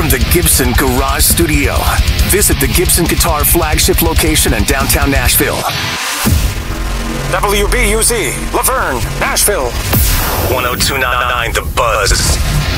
from the Gibson Garage Studio. Visit the Gibson Guitar flagship location in downtown Nashville. WBUZ, Laverne, Nashville. 102.9 The Buzz.